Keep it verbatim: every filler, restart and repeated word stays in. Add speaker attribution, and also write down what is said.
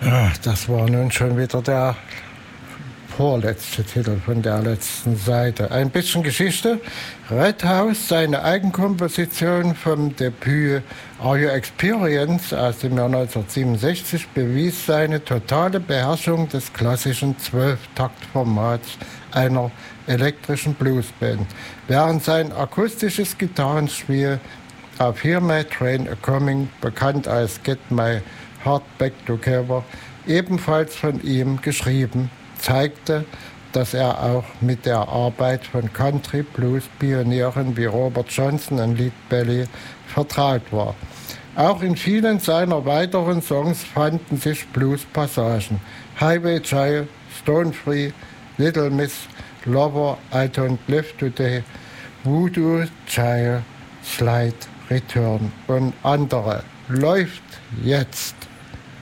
Speaker 1: Ach, das war nun schon wieder der vorletzte Titel von der letzten Seite. Ein bisschen Geschichte. Red House, seine Eigenkomposition vom Debüt Are You Experienced aus dem Jahr neunzehnhundertsiebenundsechzig, bewies seine totale Beherrschung des klassischen Zwölf-Takt-Formats einer elektrischen Bluesband, während sein akustisches Gitarrenspiel auf Hear My Train A-Coming, bekannt als Get My Heart Back Together, ebenfalls von ihm geschrieben, zeigte, dass er auch mit der Arbeit von Country-Blues-Pionieren wie Robert Johnson und Lead Belly vertraut war. Auch in vielen seiner weiteren Songs fanden sich Blues-Passagen. Highway Child, Stone Free, Little Miss, Lover, I Don't Live Today, Voodoo Child, Slide, Return und andere. Läuft jetzt.